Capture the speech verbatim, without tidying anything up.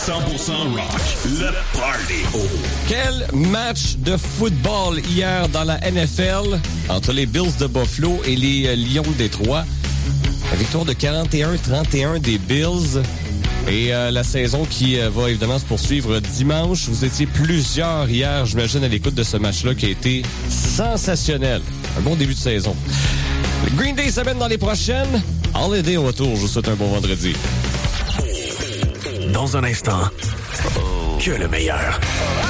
cent pour cent rock, le party. Quel match de football hier dans la N F L entre les Bills de Buffalo et les euh, Lions de Détroit. La victoire de quarante et un trente et un des Bills. Et euh, la saison qui euh, va évidemment se poursuivre dimanche. Vous étiez plusieurs hier, j'imagine, à l'écoute de ce match-là qui a été sensationnel. Un bon début de saison. Green Day s'amène dans les prochaines. Holiday au retour. Je vous souhaite un bon vendredi. Dans un instant, que le meilleur.